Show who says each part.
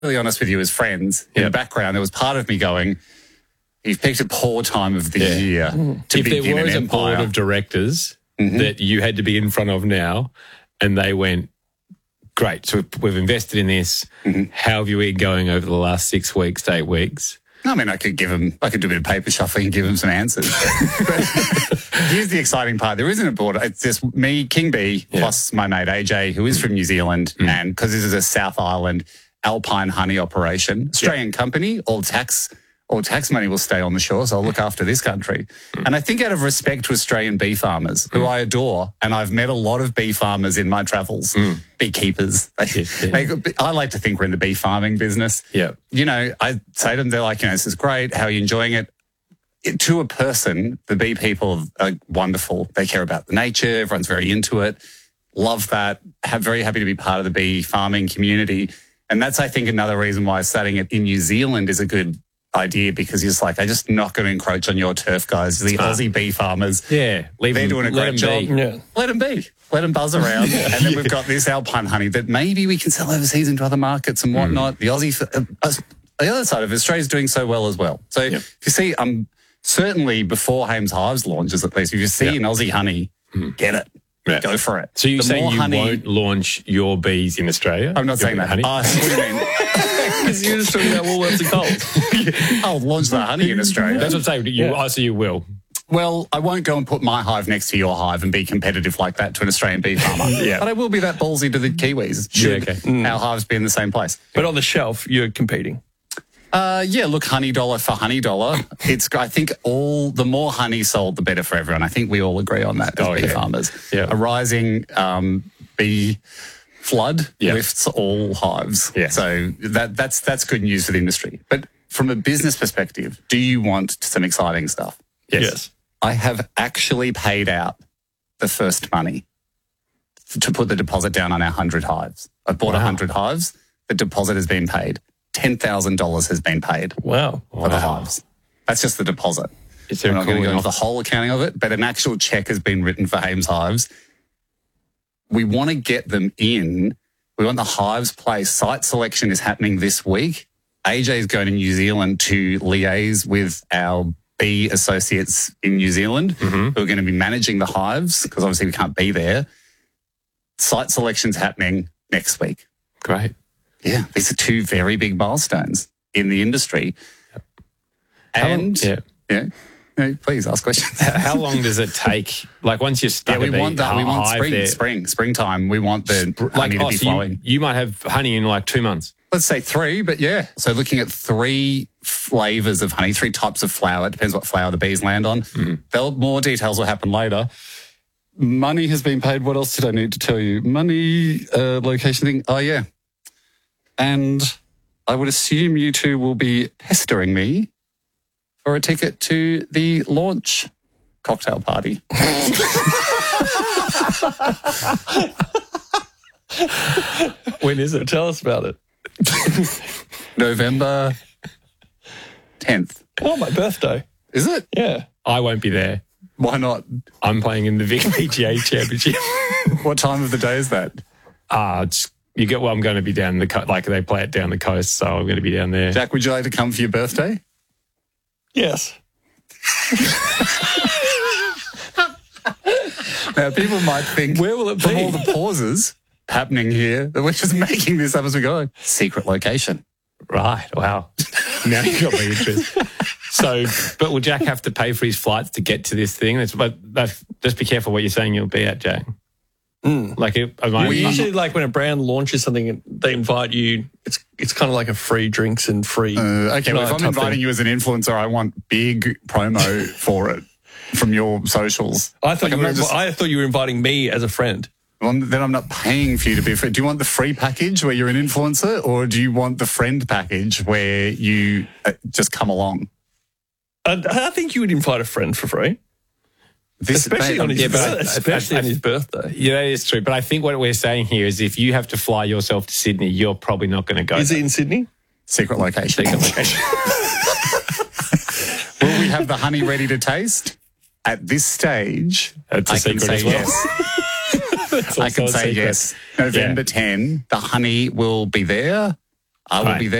Speaker 1: really honest with you as friends, in the background, there was part of me going, you've picked a poor time of the year to
Speaker 2: if
Speaker 1: begin
Speaker 2: there was
Speaker 1: an
Speaker 2: a board
Speaker 1: empire.
Speaker 2: of directors that you had to be in front of now, and they went, great, so we've invested in this. How have you been going over the last 6 weeks to 8 weeks?
Speaker 1: I mean, I could do a bit of paper shuffling and give him some answers. But here's the exciting part. There isn't a board. It's just me, King B, plus my mate AJ, who is from New Zealand. And because this is a South Island alpine honey operation, Australian company, all tax money will stay on the shore, so I'll look after this country. And I think out of respect to Australian bee farmers, who I adore, and I've met a lot of bee farmers in my travels, beekeepers. I like to think we're in the bee farming business.
Speaker 2: Yeah.
Speaker 1: You know, I say to them, they're like, this is great. How are you enjoying it? To a person, the bee people are wonderful. They care about the nature. Everyone's very into it. Love that. Very happy to be part of the bee farming community. And that's, I think, another reason why starting it in New Zealand is a good idea, because he's like, I'm just not going to encroach on your turf, guys. The Aussie bee farmers, they're doing a great job. Let them be. Let them buzz around. And then we've got this alpine honey that maybe we can sell overseas into other markets and whatnot. The the other side of it, Australia's doing so well as well. So if you see, certainly before Hames Hives launches, at least, if you see an Aussie honey, get it. Yeah. Go for it.
Speaker 2: So you're saying you won't launch your bees in Australia?
Speaker 1: I'm not saying that.
Speaker 2: Honey?
Speaker 1: What do you mean?
Speaker 3: Because you're just talking about Woolworths and Coles.
Speaker 1: I'll launch the honey in Australia.
Speaker 2: That's what I'm saying. I see you will.
Speaker 1: Well, I won't go and put my hive next to your hive and be competitive like that to an Australian bee farmer. But I will be that ballsy to the Kiwis. Should our hives be in the same place?
Speaker 3: But on the shelf, you're competing.
Speaker 1: Look, honey dollar for honey dollar. I think the more honey sold, the better for everyone. I think we all agree on that as bee farmers. Yeah. A rising bee flood lifts all hives. Yeah. So that's good news for the industry. But from a business perspective, do you want some exciting stuff?
Speaker 3: Yes.
Speaker 1: I have actually paid out the first money to put the deposit down on our 100 hives. I bought 100 hives. The deposit has been paid. $10,000 has been paid for the hives. That's just the deposit. I'm not going to go into the whole accounting of it, but an actual check has been written for Hames Hives. We want to get them in. We want the hives placed. Site selection is happening this week. AJ is going to New Zealand to liaise with our bee associates in New Zealand who are going to be managing the hives, because obviously we can't be there. Site selection's happening next week.
Speaker 2: Great.
Speaker 1: Yeah, these are two very big milestones in the industry. And, please ask questions.
Speaker 2: How long does it take? Like, once you start,
Speaker 1: we want springtime. We want the honey to be flowing.
Speaker 2: You might have honey in like 2 months.
Speaker 1: Let's say 3, but yeah. So looking at 3 flavours of honey, 3 types of flower. It depends what flower the bees land on. More details will happen later. Money has been paid. What else did I need to tell you? Money, location thing. Oh, yeah. And I would assume you two will be pestering me for a ticket to the launch cocktail party.
Speaker 3: When is it? Tell us about it.
Speaker 1: November 10th.
Speaker 3: Oh, my birthday.
Speaker 1: Is it?
Speaker 3: Yeah.
Speaker 2: I won't be there.
Speaker 1: Why not?
Speaker 2: I'm playing in the Vic PGA Championship.
Speaker 1: What time of the day is that?
Speaker 2: I'm going to be down the coast. Like, they play it down the coast, so I'm going to be down there.
Speaker 1: Jack, would you like to come for your birthday?
Speaker 3: Yes.
Speaker 1: Now, people might think,
Speaker 3: where will it be?
Speaker 1: From all the pauses happening here, that we're just making this up as we go. Secret location.
Speaker 2: Right. Wow. Now you got me interested. So, but will Jack have to pay for his flights to get to this thing? Just be careful what you're saying you'll be at, Jack. Like,
Speaker 3: usually, like, when a brand launches something, they invite you. It's kind of like a free drinks and free.
Speaker 1: Okay, well, if I'm inviting you as an influencer, I want big promo for it from your socials.
Speaker 3: I thought you were inviting me as a friend.
Speaker 1: Well, then I'm not paying for you to be a friend. Do you want the free package where you're an influencer, or do you want the friend package where you just come along?
Speaker 3: I think you would invite a friend for free. Especially on his birthday.
Speaker 2: Yeah, that is true. But I think what we're saying here is if you have to fly yourself to Sydney, you're probably not going to go.
Speaker 3: Is it in Sydney?
Speaker 1: Secret location. Will we have the honey ready to taste? At this stage, I can say yes. I can say yes. November 10, the honey will be there. I will be there.